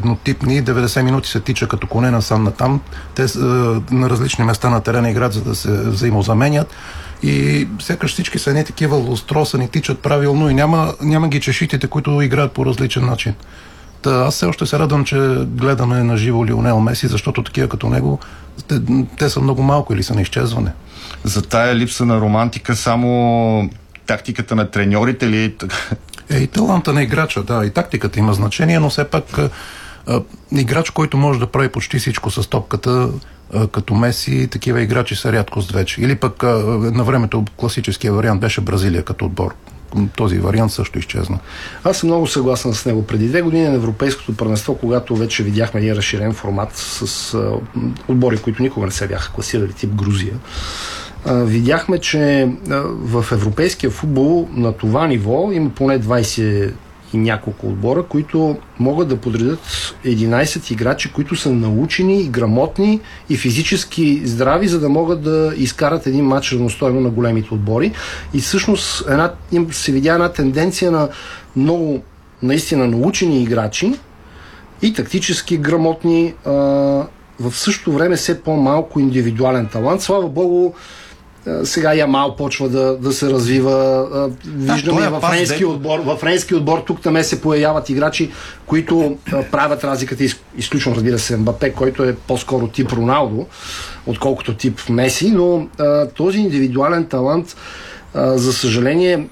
еднотипни. 90 минути се тича като коне насам натам. Те на различни места на терена играят, за да се взаимозаменят. И сякаш всички са не такива лостросани, тичат правилно и няма ги чешитите, които играят по различен начин. Аз все още се радвам, че гледаме на живо Лионел Меси, защото такива като него, те са много малко или са на изчезване. За тая липса на романтика само тактиката на треньорите ли? И таланта на играча, да, и тактиката има значение, но все пак играч, който може да прави почти всичко с топката, като Меси, такива играчи са рядкост вече. Или пък на времето класическия вариант беше Бразилия като отбор. Този вариант също изчезна. Аз съм много съгласен с него. Преди 2 години на Европейското първенство, когато вече видяхме един разширен формат с отбори, които никога не се бяха класирали, тип Грузия, видяхме, че в европейския футбол на това ниво има поне 20 и няколко отбора, които могат да подредят 11 играчи, които са научени, грамотни и физически здрави, за да могат да изкарат един матч равностойно на големите отбори. И всъщност се видя една тенденция на много наистина научени играчи и тактически грамотни, в същото време все по-малко индивидуален талант. Слава Богу, сега Ямал почва да се развива. Виждаме във френски отбор тук-таме се появяват играчи, които правят разликата. Изключвам, разбира се, Мбапе, който е по-скоро тип Роналдо, отколкото тип Меси, но този индивидуален талант, за съжаление,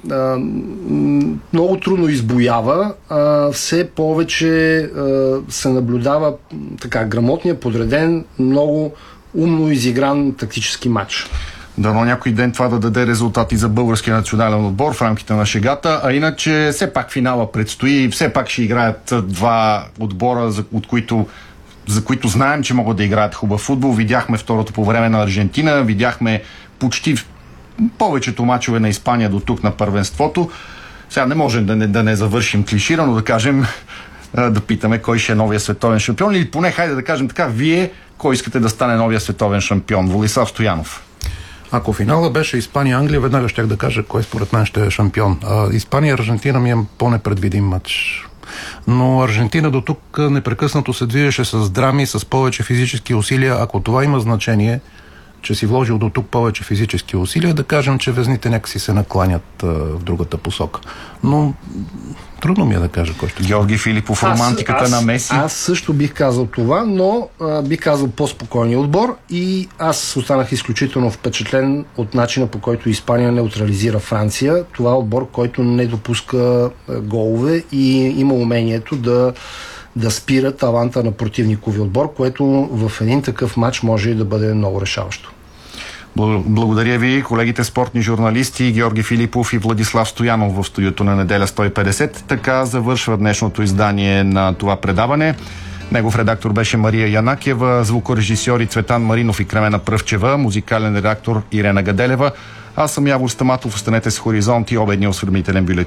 много трудно избуява. Все повече се наблюдава така грамотния, подреден, много умно изигран тактически матч. Дано някой ден това да даде резултати за българския национален отбор в рамките на шегата, а иначе все пак финала предстои, все пак ще играят два отбора, за които знаем, че могат да играят хубав футбол. Видяхме второто по време на Аржентина, видяхме почти повечето мачове на Испания до тук на първенството. Сега не можем да не завършим клиширано, да кажем, да питаме кой ще е новия световен шампион, или поне хайде да кажем така, вие кой искате да стане новия световен шампион? Владислав Стоянов. Ако финала беше Испания-Англия, веднага щях да кажа кой според мен ще е шампион. Испания-Аржентина ми е по-непредвидим матч. Но Аржентина до тук непрекъснато се движеше с драми, с повече физически усилия. Ако това има значение, че си вложил до тук повече физически усилия, да кажем, че везните някакси се накланят в другата посока. Но трудно ми е да кажа кой ще. Георги Филипов, романтиката на Меси. Аз също бих казал това, но бих казал по-спокойния отбор и аз останах изключително впечатлен от начина, по който Испания неутрализира Франция. Това е отбор, който не допуска голове и има умението да спира таланта на противникови отбор, което в един такъв матч може и да бъде много решаващо. Благодаря ви, колегите спортни журналисти Георги Филипов и Владислав Стоянов в студиото на Неделя 150. Така завършва днешното издание на това предаване. Негов редактор беше Мария Янакиева, звукорежисьори Цветан Маринов и Кремена Пръвчева, музикален редактор Ирена Гаделева. Аз съм Явор Стаматов. Останете с Хоризонт и обедния осведомителен бюлетин.